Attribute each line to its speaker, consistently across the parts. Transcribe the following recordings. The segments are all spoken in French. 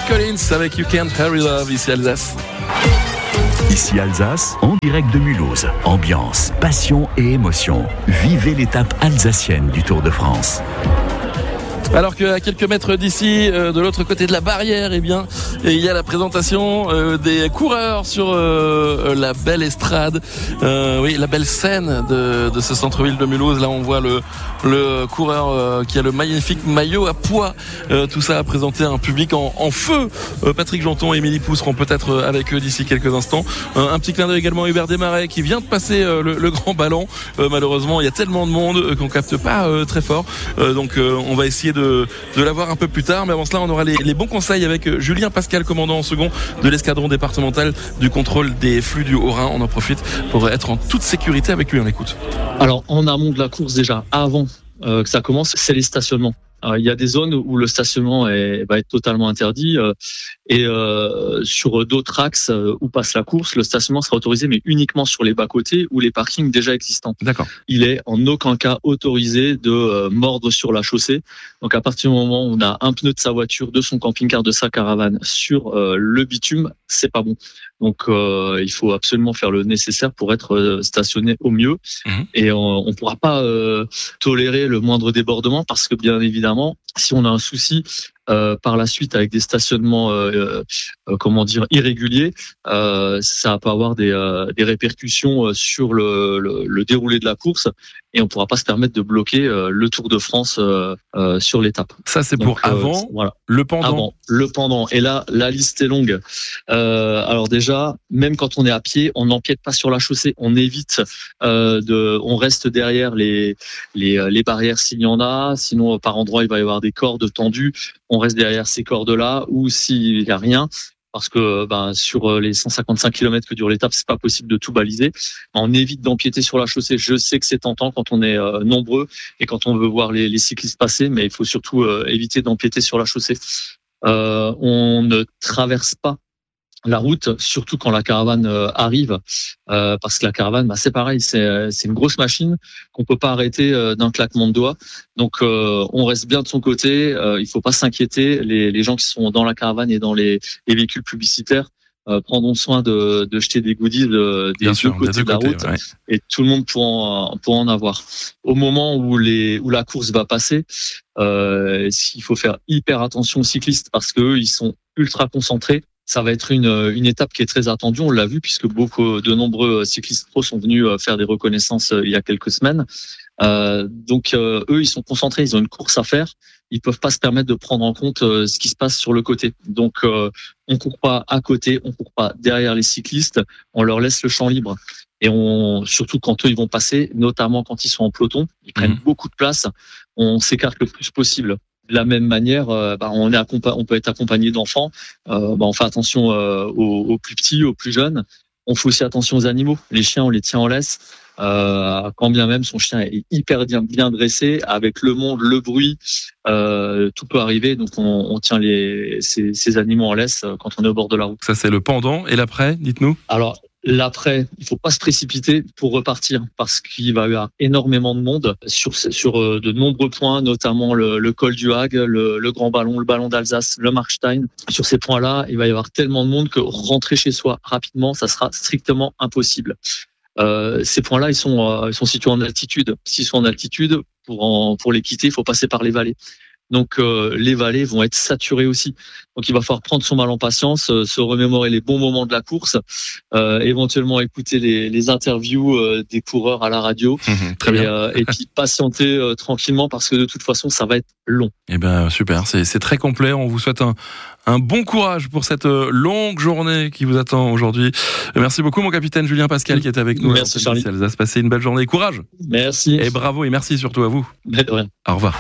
Speaker 1: Collins avec You Can't Hurry Love, ici Alsace.
Speaker 2: Ici Alsace, en direct de Mulhouse. Ambiance, passion et émotion. Vivez l'étape alsacienne du Tour de France.
Speaker 1: Alors qu'à quelques mètres d'ici, de l'autre côté de la barrière, il y a la présentation des coureurs sur la belle estrade, la belle scène de ce centre-ville de Mulhouse. Là, on voit le coureur qui a le magnifique maillot à pois. Tout ça a présenté un public en feu. Patrick Janton et Émilie Pou seront peut-être avec eux d'ici quelques instants. Un petit clin d'œil également à Hubert Desmarais qui vient de passer le grand ballon. Malheureusement, il y a tellement de monde qu'on capte pas très fort. Donc, on va essayer de l'avoir un peu plus tard, mais avant cela on aura les bons conseils avec Julien Pascal, commandant en second de l'escadron départemental du contrôle des flux du Haut-Rhin. On en profite pour être en toute sécurité avec lui, on l'écoute.
Speaker 3: Alors en amont de la course déjà, avant que ça commence, c'est les stationnements. Il y a des zones où le stationnement va être totalement interdit et sur d'autres axes où passe la course, le stationnement sera autorisé mais uniquement sur les bas-côtés ou les parkings déjà existants.
Speaker 1: D'accord.
Speaker 3: Il est en aucun cas autorisé de mordre sur la chaussée. Donc à partir du moment où on a un pneu de sa voiture, de son camping-car, de sa caravane sur le bitume, c'est pas bon. Donc il faut absolument faire le nécessaire pour être stationné au mieux. Et on pourra pas tolérer le moindre débordement parce que bien évidemment, si on a un souci par la suite avec des stationnements irréguliers, ça peut avoir des répercussions sur le déroulé de la course et on pourra pas se permettre de bloquer le Tour de France sur l'étape.
Speaker 1: Ça c'est pour avant,
Speaker 3: voilà.
Speaker 1: Le pendant.
Speaker 3: Avant, le pendant. Et là, la liste est longue. Alors déjà, même quand on est à pied, on n'empiète pas sur la chaussée, on évite on reste derrière les barrières s'il y en a. Sinon, par endroit, il va y avoir des cordes tendues. On reste derrière ces cordes-là, ou s'il y a rien, parce que sur les 155 km que dure l'étape, c'est pas possible de tout baliser. On évite d'empiéter sur la chaussée. Je sais que c'est tentant quand on est nombreux et quand on veut voir les cyclistes passer, mais il faut surtout éviter d'empiéter sur la chaussée. On ne traverse pas la route, surtout quand la caravane arrive, parce que la caravane, c'est pareil, c'est une grosse machine qu'on peut pas arrêter d'un claquement de doigts. Donc on reste bien de son côté, il faut pas s'inquiéter. Les gens qui sont dans la caravane et dans les véhicules publicitaires prendront soin de jeter des goodies des deux côtés de la route, ouais. Et tout le monde pourra en avoir. Au moment où la course va passer, il faut faire hyper attention aux cyclistes parce qu'eux, ils sont ultra concentrés. Ça va être une étape qui est très attendue. On l'a vu puisque de nombreux cyclistes pro sont venus faire des reconnaissances il y a quelques semaines. Donc eux, ils sont concentrés. Ils ont une course à faire. Ils peuvent pas se permettre de prendre en compte ce qui se passe sur le côté. Donc on court pas à côté, on court pas derrière les cyclistes. On leur laisse le champ libre. Et surtout quand eux ils vont passer, notamment quand ils sont en peloton, ils prennent beaucoup de place. On s'écarte le plus possible. De la même manière, on peut être accompagné d'enfants. On fait attention aux plus petits, aux plus jeunes. On fait aussi attention aux animaux. Les chiens, on les tient en laisse. Quand bien même son chien est hyper bien dressé, avec le monde, le bruit, tout peut arriver. Donc on tient ces animaux en laisse quand on est au bord de la route.
Speaker 1: Ça c'est le pendant. Et l'après, dites-nous.
Speaker 3: Alors l'après, il faut pas se précipiter pour repartir parce qu'il va y avoir énormément de monde sur de nombreux points, notamment le col du Hague, le grand ballon, le ballon d'Alsace, le Markstein. Sur ces points-là, il va y avoir tellement de monde que rentrer chez soi rapidement, ça sera strictement impossible. Ces points-là, ils sont situés en altitude. S'ils sont en altitude, pour les quitter, il faut passer par les vallées. Donc les vallées vont être saturées aussi. Donc il va falloir prendre son mal en patience, se remémorer les bons moments de la course, éventuellement écouter les interviews des coureurs à la radio,
Speaker 1: très bien.
Speaker 3: Et puis patienter tranquillement parce que de toute façon ça va être long.
Speaker 1: Eh ben super, c'est très complet. On vous souhaite un bon courage pour cette longue journée qui vous attend aujourd'hui. Merci beaucoup mon capitaine Julien Pascal qui était avec nous.
Speaker 3: Merci Charlie.
Speaker 1: Alsace, passez une belle journée. Courage.
Speaker 3: Merci.
Speaker 1: Et bravo et merci surtout à vous.
Speaker 3: De rien.
Speaker 1: Au revoir.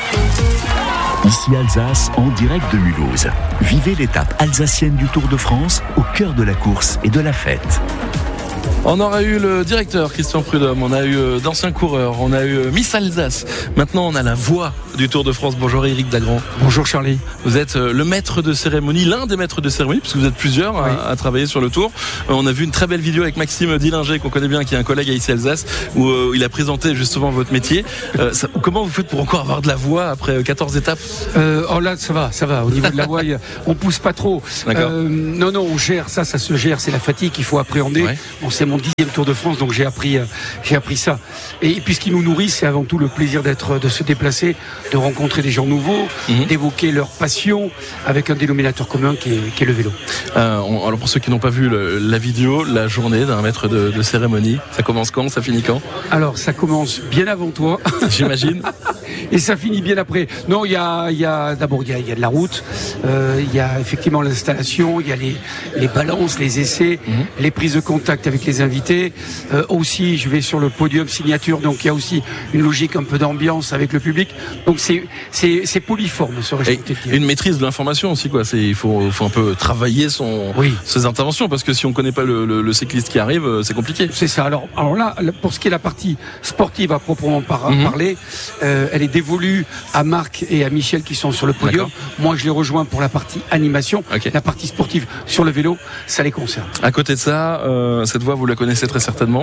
Speaker 2: Ici Alsace, en direct de Mulhouse. Vivez l'étape alsacienne du Tour de France au cœur de la course et de la fête.
Speaker 1: On aura eu le directeur Christian Prudhomme, on a eu d'anciens coureurs, on a eu Miss Alsace. Maintenant, on a la voix du Tour de France. Bonjour Éric Dagrand.
Speaker 4: Bonjour Charlie.
Speaker 1: Vous êtes le maître de cérémonie, l'un des maîtres de cérémonie, puisque vous êtes plusieurs à travailler sur le Tour. On a vu une très belle vidéo avec Maxime Dillinger, qu'on connaît bien, qui est un collègue à ICI Alsace, où il a présenté justement votre métier. Comment vous faites pour encore avoir de la voix après 14 étapes?
Speaker 4: Oh là, ça va. Au niveau de la voix, on pousse pas trop. Non, on gère ça se gère. C'est la fatigue qu'il faut appréhender.
Speaker 1: Ouais.
Speaker 4: Bon, c'est mon 10e Tour de France, donc j'ai appris ça. Et puis ce qui nous nourrit, c'est avant tout le plaisir de se déplacer, de rencontrer des gens nouveaux, d'évoquer leur passion avec un dénominateur commun qui est le vélo.
Speaker 1: Alors pour ceux qui n'ont pas vu la vidéo, la journée d'un maître de cérémonie, ça commence quand, ça finit quand?
Speaker 4: Alors ça commence bien avant toi,
Speaker 1: j'imagine.
Speaker 4: Et ça finit bien après. Non, il y a d'abord il y a de la route, il y a effectivement l'installation, il y a les balances, les essais, les prises de contact avec les invités. Aussi, je vais sur le podium signature, donc il y a aussi une logique un peu d'ambiance avec le public. Donc c'est polyforme, serais-je peut-être dire.
Speaker 1: Une maîtrise de l'information aussi, quoi. Il faut un peu travailler ses interventions, parce que si on connaît pas le cycliste qui arrive, c'est compliqué.
Speaker 4: C'est ça. Alors là, pour ce qui est la partie sportive à proprement parler, elle est dévolue à Marc et à Michel qui sont sur le podium.
Speaker 1: D'accord.
Speaker 4: Moi, je les rejoins pour la partie animation.
Speaker 1: Okay.
Speaker 4: La partie sportive sur le vélo, ça les concerne.
Speaker 1: À côté de ça, cette voix, vous la connaissez très certainement.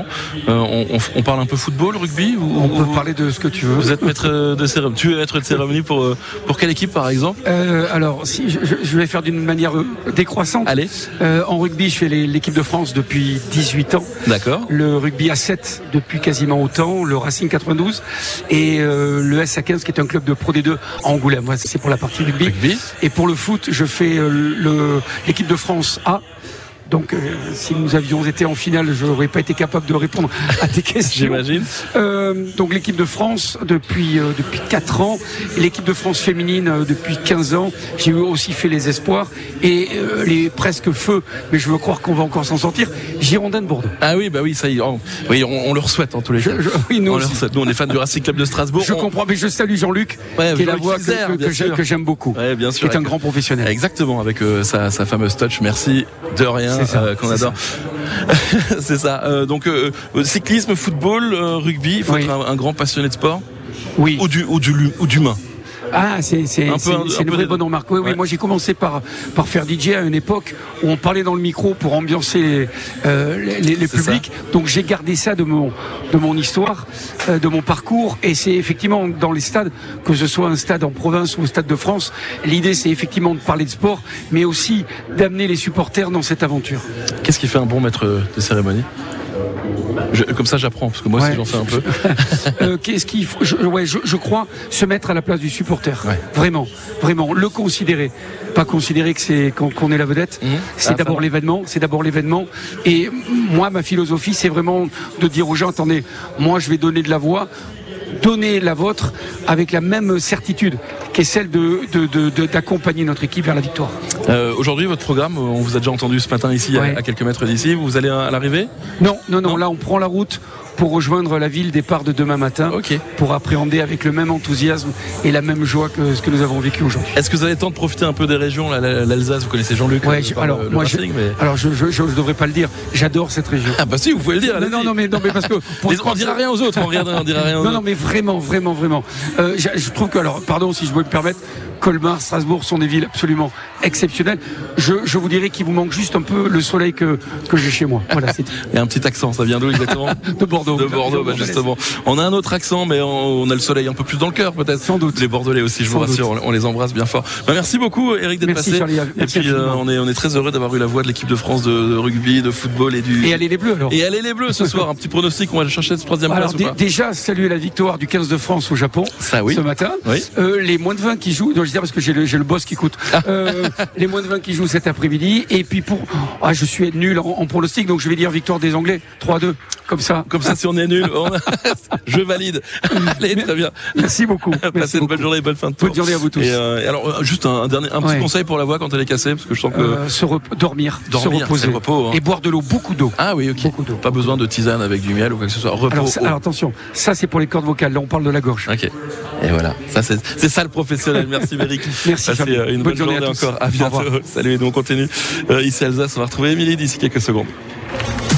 Speaker 1: On parle un peu football, rugby
Speaker 4: On peut parler de ce que tu veux.
Speaker 1: Vous êtes maître de cérémonie. Tu es maître de cérémonie pour quelle équipe, par exemple?
Speaker 4: Alors, si je vais faire d'une manière décroissante.
Speaker 1: Allez.
Speaker 4: En rugby, je fais l'équipe de France depuis 18 ans.
Speaker 1: D'accord.
Speaker 4: Le rugby A7 depuis quasiment autant. Le Racing 92 et le SA15 qui est un club de Pro D2 à Angoulême. Moi, c'est pour la partie rugby. Et pour le foot, je fais l'équipe de France A. Donc, si nous avions été en finale, je n'aurais pas été capable de répondre à tes questions.
Speaker 1: J'imagine.
Speaker 4: Donc, l'équipe de France depuis 4 ans, et l'équipe de France féminine depuis 15 ans. J'ai aussi fait les espoirs et les presque feux, mais je veux croire qu'on va encore s'en sortir. Girondins de Bordeaux.
Speaker 1: Ah oui, ça y est. On le souhaite en tous les cas.
Speaker 4: Oui, nous,
Speaker 1: on est fans du Racing Club de Strasbourg.
Speaker 4: Je comprends, mais je salue Jean-Luc, qui est la voix que j'aime beaucoup.
Speaker 1: Ouais, bien sûr.
Speaker 4: Qui est un grand professionnel.
Speaker 1: Exactement, avec sa fameuse touch. Merci de rien. Qu'on adore. C'est ça. Donc cyclisme, football, rugby. Il faut être un grand passionné de sport.
Speaker 4: Oui.
Speaker 1: Ou d'humain.
Speaker 4: Ah, c'est une vraie bonne remarque. Oui, moi j'ai commencé par faire DJ à une époque où on parlait dans le micro pour ambiancer les publics. Ça. Donc j'ai gardé ça de mon histoire, de mon parcours. Et c'est effectivement dans les stades, que ce soit un stade en province ou au Stade de France, l'idée c'est effectivement de parler de sport, mais aussi d'amener les supporters dans cette aventure.
Speaker 1: Qu'est-ce qui fait un bon maître de cérémonie ? Comme ça j'apprends, parce que moi aussi j'en fais un peu.
Speaker 4: Qu'est-ce qu'il faut je crois se mettre à la place du supporter. Vraiment, le considérer. Pas considérer qu'on est la vedette. C'est d'abord l'événement. Et moi, ma philosophie, c'est vraiment de dire aux gens, attendez, moi je vais donner de la voix, donner la vôtre avec la même certitude qui est celle d'accompagner notre équipe vers la victoire.
Speaker 1: Aujourd'hui, votre programme, on vous a déjà entendu ce matin ici, à quelques mètres d'ici, vous allez à l'arrivée ?
Speaker 4: Non, là on prend la route pour rejoindre la ville départ de demain matin, pour appréhender avec le même enthousiasme et la même joie que ce que nous avons vécu aujourd'hui.
Speaker 1: Est-ce que vous avez le temps de profiter un peu des régions, l'Alsace, vous connaissez Jean-Luc?
Speaker 4: Alors je ne devrais pas le dire, j'adore cette région.
Speaker 1: Ah bah si, vous pouvez le dire.
Speaker 4: Non mais parce que
Speaker 1: on dira rien aux autres, on dira rien aux autres.
Speaker 4: Non mais vraiment. Je trouve que, alors pardon si je peux me permettre, Colmar, Strasbourg sont des villes absolument exceptionnelles. Je vous dirais qu'il vous manque juste un peu le soleil que j'ai chez moi. Voilà, c'est tout.
Speaker 1: Et un petit accent, ça vient d'où exactement?
Speaker 4: De Bordeaux.
Speaker 1: De Bordeaux, justement. On a un autre accent, mais on a le soleil un peu plus dans le cœur, peut-être.
Speaker 4: Sans doute.
Speaker 1: Les Bordelais aussi, je vous rassure, on les embrasse bien fort. Merci beaucoup, Éric, d'être passé.
Speaker 4: Charlie,
Speaker 1: et puis on est très heureux d'avoir eu la voix de l'équipe de France de rugby, de football
Speaker 4: et allez les Bleus alors.
Speaker 1: Et allez les Bleus ce soir. Un petit pronostic, on va chercher cette 3e place.
Speaker 4: Alors déjà, saluer la victoire du 15 de France au Japon ce matin. Oui. Les moins de 20 qui jouent, je dis parce que j'ai le boss qui coûte. Les moins de 20 qui jouent cet après-midi. Et puis je suis nul en pronostic, donc je vais dire victoire des Anglais 3-2. Comme ça,
Speaker 1: si on est nul, je valide. Allez, très bien.
Speaker 4: Merci beaucoup.
Speaker 1: Passez une bonne journée, bonne fin de tour.
Speaker 4: Bonne journée à vous tous.
Speaker 1: Et alors, juste un petit conseil pour la voix quand elle est cassée, parce que je sens que
Speaker 4: dormir, se reposer,
Speaker 1: repos,
Speaker 4: et boire de l'eau, beaucoup d'eau.
Speaker 1: Ah oui, ok.
Speaker 4: Beaucoup d'eau.
Speaker 1: Pas besoin de tisane avec du miel ou quoi que ce soit. Repos.
Speaker 4: Alors attention, ça c'est pour les cordes vocales. Là, on parle de la gorge.
Speaker 1: Ok. Et voilà. Ça c'est ça le professionnel. Merci Éric.
Speaker 4: Merci.
Speaker 1: Passez une bonne journée encore. À bientôt. Salut. Et nous on continue ici à Alsace. On va retrouver Émilie d'ici quelques secondes.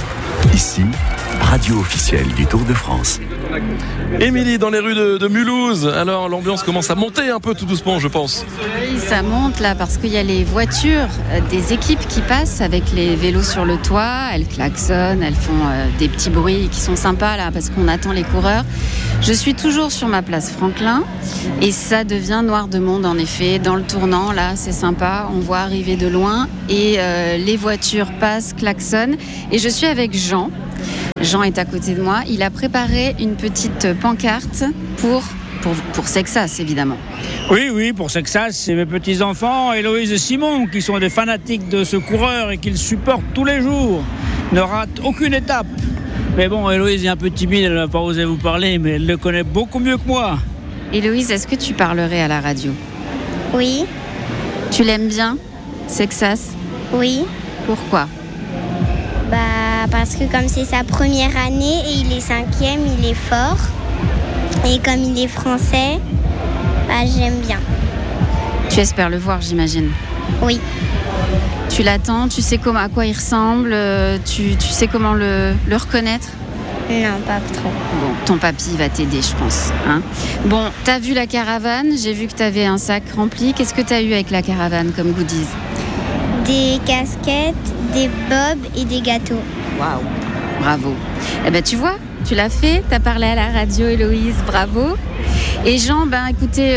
Speaker 2: Ici, radio officielle du Tour de France.
Speaker 1: Émilie, dans les rues de Mulhouse, alors l'ambiance commence à monter un peu tout doucement, je pense.
Speaker 5: Oui, ça monte là parce qu'il y a les voitures des équipes qui passent avec les vélos sur le toit. Elles klaxonnent, elles font des petits bruits qui sont sympas là parce qu'on attend les coureurs. Je suis toujours sur ma place Franklin et ça devient noir de monde en effet. Dans le tournant là, c'est sympa, on voit arriver de loin et les voitures passent, klaxonnent et je suis avec Jean. Jean est à côté de moi. Il a préparé une petite pancarte pour Sexas, évidemment.
Speaker 6: Oui, pour Sexas, c'est mes petits-enfants, Héloïse et Simon, qui sont des fanatiques de ce coureur et qui le supportent tous les jours. Ne rate aucune étape. Mais bon, Héloïse est un peu timide, elle n'a pas osé vous parler, mais elle le connaît beaucoup mieux que moi.
Speaker 5: Héloïse, est-ce que tu parlerais à la radio ?
Speaker 7: Oui.
Speaker 5: Tu l'aimes bien, Sexas ?
Speaker 7: Oui.
Speaker 5: Pourquoi ?
Speaker 7: Parce que comme c'est sa première année et il est 5e, il est fort. Et comme il est français, j'aime bien.
Speaker 5: Tu espères le voir, j'imagine ?
Speaker 7: Oui.
Speaker 5: Tu l'attends, tu sais à quoi il ressemble, tu sais comment le reconnaître ?
Speaker 7: Non, pas trop.
Speaker 5: Bon, ton papy va t'aider, je pense. Hein ? Bon, t'as vu la caravane ? J'ai vu que t'avais un sac rempli. Qu'est-ce que t'as eu avec la caravane comme goodies ?
Speaker 7: Des casquettes, des bobs et des gâteaux.
Speaker 5: Waouh, bravo. Eh ben tu vois, tu l'as fait, t'as parlé à la radio, Héloïse, bravo. Et Jean, écoutez,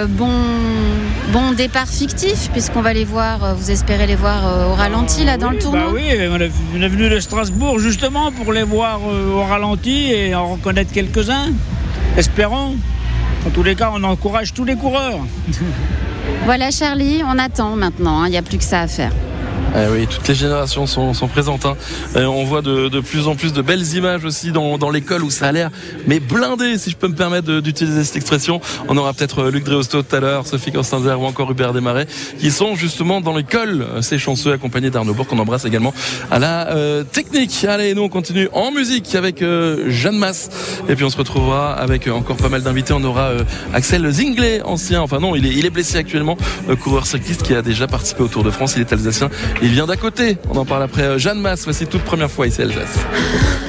Speaker 5: bon départ fictif, puisqu'on va les voir, vous espérez les voir au ralenti là dans le tournoi.
Speaker 6: Oui, on est venu de Strasbourg justement pour les voir au ralenti et en reconnaître quelques-uns. Espérons. En tous les cas, on encourage tous les coureurs.
Speaker 5: Voilà Charlie, on attend maintenant, il n'y a plus que ça à faire.
Speaker 1: Oui, toutes les générations sont présentes. On voit de plus en plus de belles images aussi dans l'école où ça a l'air blindé, si je peux me permettre d'utiliser cette expression. On aura peut-être Luc Dréosto tout à l'heure, Sophie Constanzer ou encore Hubert Desmarais qui sont justement dans l'école, ces chanceux accompagnés d'Arnaud Bourg qu'on embrasse également à la technique. Allez, nous on continue en musique avec Jeanne Masse et puis on se retrouvera avec encore pas mal d'invités. On aura Axel Zinglet, ancien, il est blessé actuellement, coureur cycliste qui a déjà participé au Tour de France. Il est alsacien. Il vient d'à côté. On en parle après Jeanne Masse. Voici toute première fois ici à Alsace.